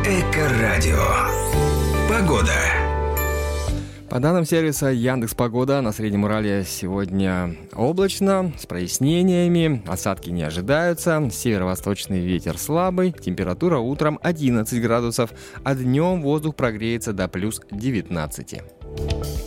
Эко-радио. Погода. По данным сервиса Яндекс.Погода, на Среднем Урале сегодня облачно, с прояснениями, осадки не ожидаются, северо-восточный ветер слабый, температура утром 11 градусов, а днем воздух прогреется до плюс 19.